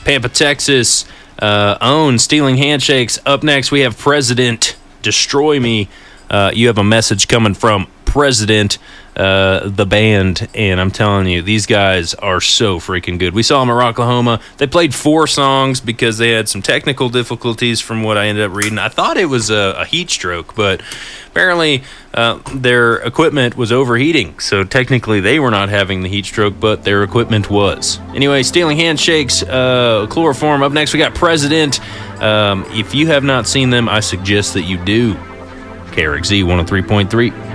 Pampa, Texas, own Stealing Handshakes. Up next, we have President Destroy Me. You have a message coming from President, the band, and I'm telling you, these guys are so freaking good. We saw them at Rocklahoma. They played 4 songs because they had some technical difficulties from what I ended up reading. I thought it was a heat stroke, but apparently their equipment was overheating, so technically they were not having the heat stroke, but their equipment was. Anyway, Stealing Handshakes, Chloroform. Up next, we got President. If you have not seen them, I suggest that you do. KRXZ 103.3.